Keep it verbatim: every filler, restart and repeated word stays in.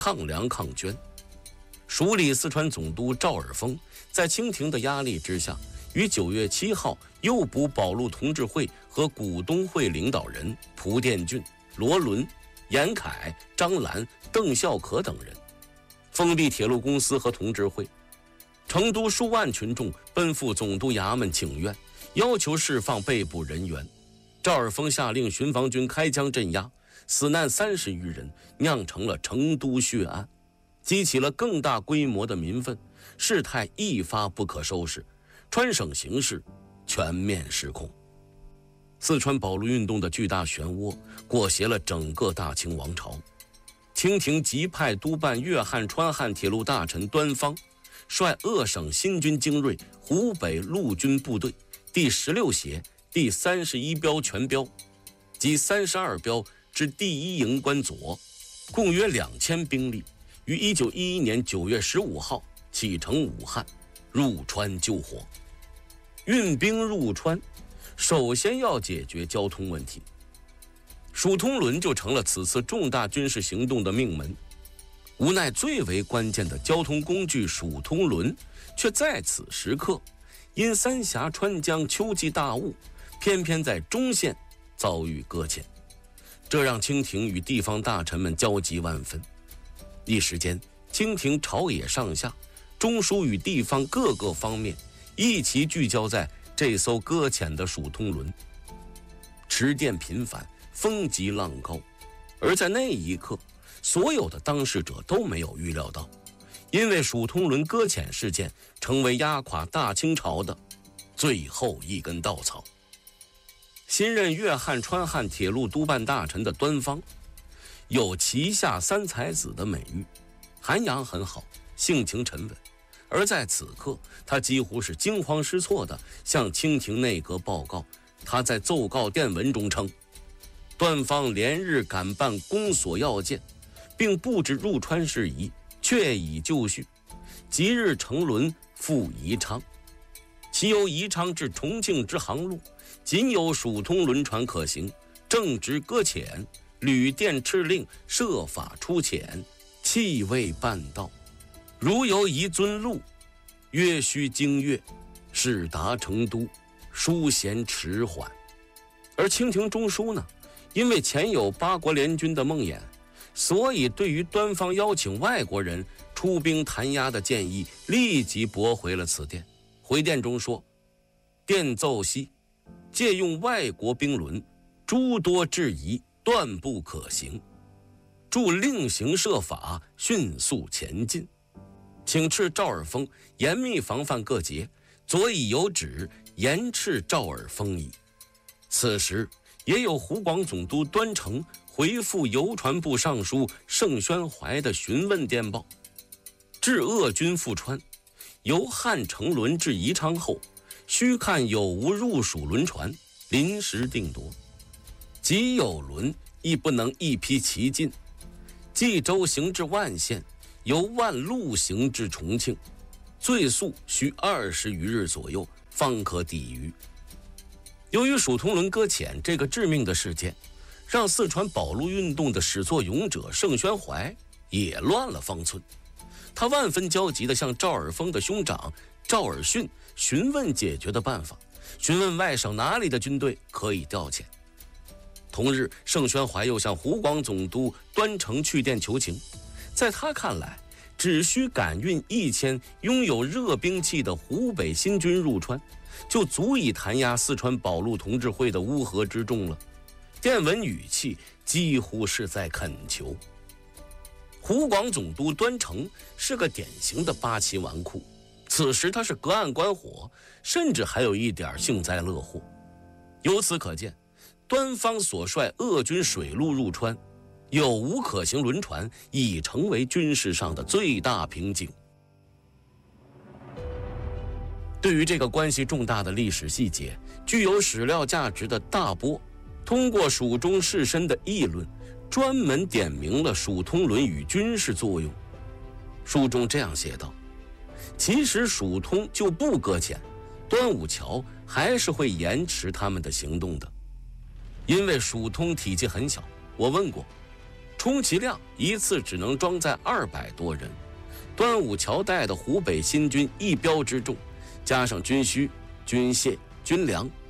抗粮抗捐。署理四川总督赵尔丰在清廷的压力之下，于九月七号诱捕保路同志会和股东会领导人蒲殿俊、罗伦、严凯、张澜、邓孝可等人，封闭铁路公司和同志会。成都数万群众奔赴总督衙门请愿，要求释放被捕人员。赵尔丰下令巡防军开枪镇压，死难三十余人，酿成了成都血案，激起了更大规模的民愤，事态一发不可收拾，川省形势全面失控。四川保路运动的巨大漩涡裹挟了整个大清王朝。清廷急派督办粤汉川汉铁路大臣端方，率鄂省新军精锐湖北陆军部队第十六协第三十一标全标及三十二标之第一营官佐，共约两千兵力，于一九一一年九月十五号启程武汉，入川救火。运兵入川，首先要解决交通问题。蜀通轮就成了此次重大军事行动的命门。无奈最为关键的交通工具蜀通轮却在此时刻因三峡川江秋季大雾，偏偏在中线遭遇搁浅，这让清廷与地方大臣们焦急万分。一时间，清廷朝野上下、中枢与地方各个方面一齐聚焦在这艘搁浅的蜀通轮，迟电频繁，风急浪高。而在那一刻，所有的当事者都没有预料到，因为蜀通轮搁浅事件成为压垮大清朝的最后一根稻草。新任粤汉川汉铁路督办大臣的端方，有旗下三才子的美誉，涵养很好，性情沉稳。而在此刻，他几乎是惊慌失措地向清廷内阁报告。他在奏告电文中称，端方连日赶办公所要件，并布置入川事宜，确已就绪，即日乘轮赴宜昌。其由宜昌至重庆之航路，仅有蜀通轮船可行，正值搁浅，旅电敕令设法出遣，弃未办到。如由宜遵路，约需经月，使达成都，殊嫌迟缓。而清廷中枢呢，因为前有八国联军的梦魇，所以对于端方邀请外国人出兵弹压的建议，立即驳回了此电。回电中说，电奏悉，借用外国兵轮，诸多质疑，断不可行，祝另行设法，迅速前进。请敕赵尔丰严密防范各节，左以有旨，严斥赵尔丰矣。此时也有湖广总督端成回复邮传部尚书盛宣怀的询问电报，至鄂军赴川，由汉乘轮至宜昌后，须看有无入蜀轮船，临时定夺。即有轮，亦不能一批齐进。冀州行至万县，由万路行至重庆，最速需二十余日左右，方可抵渝。由于蜀通轮搁浅这个致命的事件，让四川保路运动的始作俑者盛宣怀也乱了方寸。他万分焦急地向赵尔丰的兄长赵尔巽询问解决的办法，询问外省哪里的军队可以调遣。同日，盛宣怀又向湖广总督端成去电求情。在他看来，只需赶运一千拥有热兵器的湖北新军入川，就足以弹压四川保路同志会的乌合之众了。电文语气几乎是在恳求。湖广总督端成是个典型的八旗纨绔，此时他是隔岸观火，甚至还有一点幸灾乐祸。由此可见，端方所率鄂军水路入川，有无可行轮船已成为军事上的最大瓶颈。对于这个关系重大的历史细节，具有史料价值的大波通过蜀中士绅的议论，专门点明了蜀通轮与军事作用。书中这样写道，其实蜀通就不搁浅，端午桥还是会延迟他们的行动的。因为蜀通体积很小，我问过， 充其量一次只能装载二百多人。端午桥带的湖北新军一标之众，加上军需、军械、军粮